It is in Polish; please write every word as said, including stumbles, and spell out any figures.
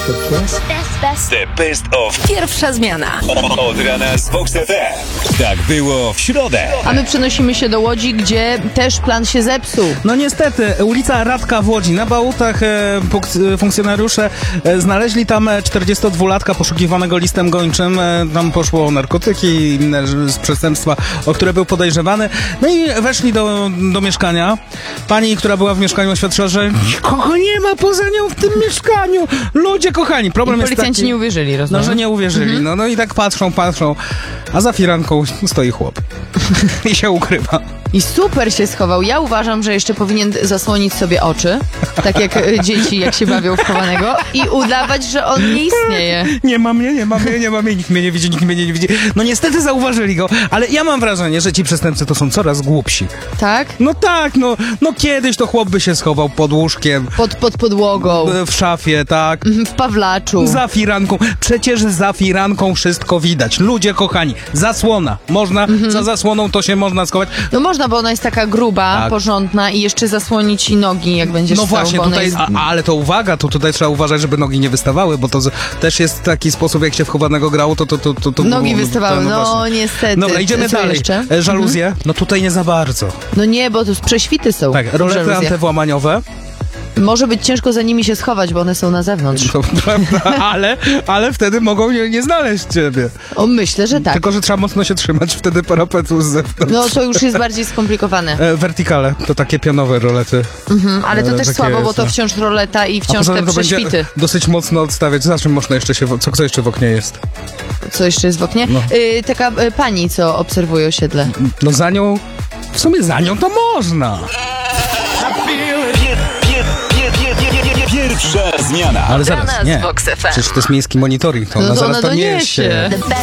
Best, best. The best of Pierwsza zmiana. od rana z Vox F M. Tak było w środę. A my przenosimy się do Łodzi, gdzie też plan się zepsuł. No niestety, ulica Radka w Łodzi. Na Bałutach e, puk- funkcjonariusze e, znaleźli tam czterdziestodwulatka poszukiwanego listem gończym. E, tam poszło o narkotyki i inne z przestępstwa, o które był podejrzewany. No i weszli do, do mieszkania. Pani, która była w mieszkaniu, oświadczyła, że nikogo nie ma poza nią w tym mieszkaniu. Ludzie kochani, problem I jest policjanci taki... nie uwierzyli, No, rozumiem. że nie uwierzyli. Mhm. No, no i tak patrzą, patrzą, a za firanką stoi chłop. I się ukrywa. I super się schował. Ja uważam, że jeszcze powinien zasłonić sobie oczy, tak jak e, dzieci, jak się bawią w chowanego, i udawać, że on nie istnieje. Nie ma mnie, nie ma mnie, nie ma mnie, nikt mnie nie widzi, nikt mnie nie widzi. No niestety zauważyli go, ale ja mam wrażenie, że ci przestępcy to są coraz głupsi. Tak? No tak, no, no kiedyś to chłop by się schował pod łóżkiem, Pod, pod podłogą, w szafie, tak? w pawlaczu. Za firanką. Przecież za firanką wszystko widać. Ludzie kochani, zasłona. Można, za zasłoną to się można schować. No można, bo ona jest taka gruba, Tak. porządna i jeszcze zasłonić ci nogi, jak będziesz No stał, właśnie, bo ona tutaj, jest... a, ale to uwaga, to tutaj trzeba uważać, żeby nogi nie wystawały, bo to z, też jest taki sposób, jak się w chowanego grało, to to, to, to, to Nogi było- wystawały, to, no właśnie. niestety. Dobra, idziemy Co dalej. jeszcze? E, Żaluzje? No tutaj nie za bardzo. No nie, bo to prześwity są. Tak, w rolety żaluzjach. antywłamaniowe. Może być ciężko za nimi się schować, bo one są na zewnątrz. To prawda, ale, ale wtedy mogą nie, nie znaleźć ciebie. O, myślę, że tak. Tylko, że trzeba mocno się trzymać wtedy parapetu z zewnątrz. No to już jest bardziej skomplikowane. E, wertikale, to takie pionowe rolety. Mhm, ale to e, też takie słabo, bo to jest, wciąż roleta i A wciąż poza te tym to będzie prześwity. dosyć mocno odstawiać. Za czym można jeszcze się... w- Co, co jeszcze w oknie jest? Co jeszcze jest w oknie? No. Y, taka y, pani, co obserwuje osiedle. No za nią... W sumie za nią to można. Pier, pier, pier, pier, pier, pier, pier, Pierwsza zmiana. Ale zaraz, Rana z nie. Vox F M. Przecież to jest miejski monitoring. To ona No to zaraz ona to doniesie. niesie. The best,